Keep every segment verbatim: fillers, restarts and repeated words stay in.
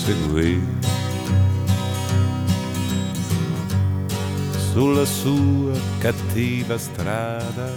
seguì sulla sua cattiva strada.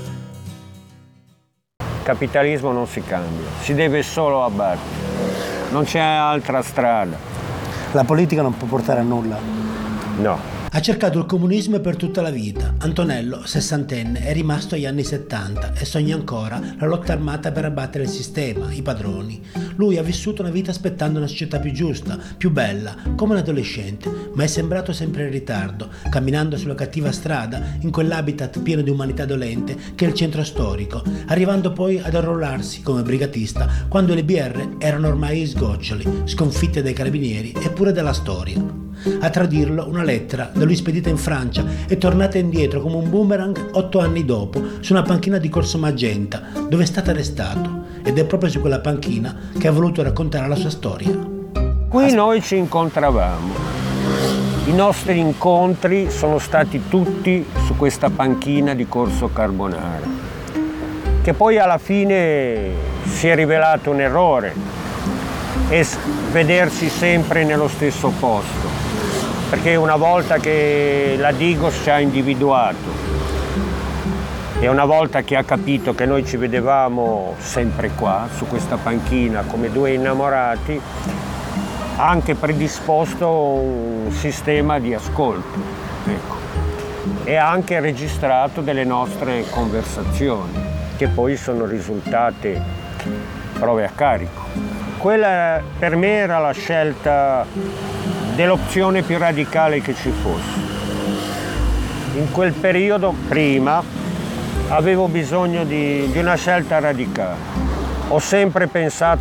Il capitalismo non si cambia, si deve solo abbattere, non c'è altra strada. La politica non può portare a nulla? No. Ha cercato il comunismo per tutta la vita. Antonello, sessantenne, è rimasto agli anni settanta e sogna ancora la lotta armata per abbattere il sistema, i padroni. Lui ha vissuto una vita aspettando una società più giusta, più bella, come un adolescente, ma è sembrato sempre in ritardo, camminando sulla cattiva strada, in quell'habitat pieno di umanità dolente che è il centro storico, arrivando poi ad arruolarsi come brigatista quando le B R erano ormai sgoccioli, sconfitte dai carabinieri e pure dalla storia. A tradirlo una lettera da lui spedita in Francia e tornata indietro come un boomerang otto anni dopo su una panchina di Corso Magenta dove è stato arrestato, ed è proprio su quella panchina che ha voluto raccontare la sua storia. Qui As- noi ci incontravamo, i nostri incontri sono stati tutti su questa panchina di Corso Carbonara, che poi alla fine si è rivelato un errore, e vedersi sempre nello stesso posto, perché una volta che la Digos ci ha individuato e una volta che ha capito che noi ci vedevamo sempre qua, su questa panchina, come due innamorati, ha anche predisposto un sistema di ascolto, ecco, e ha anche registrato delle nostre conversazioni, che poi sono risultate prove a carico. Quella per me era la scelta dell'opzione più radicale che ci fosse. In quel periodo, prima, avevo bisogno di, di una scelta radicale. Ho sempre pensato